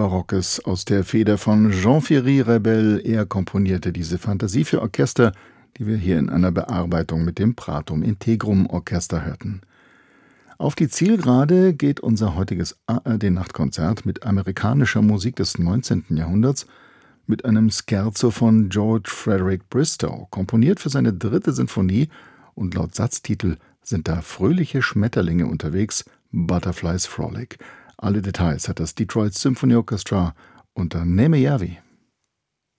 Barockes aus der Feder von Jean-Thierry Rebel. Er komponierte diese Fantasie für Orchester, die wir hier in einer Bearbeitung mit dem Pratum Integrum Orchester hörten. Auf die Zielgerade geht unser heutiges ARD-Nachtkonzert mit amerikanischer Musik des 19. Jahrhunderts, mit einem Scherzo von George Frederick Bristow, komponiert für seine 3. Sinfonie, und laut Satztitel sind da fröhliche Schmetterlinge unterwegs, Butterflies Frolic. Alle Details hat das Detroit Symphony Orchestra unter Neme Yavi.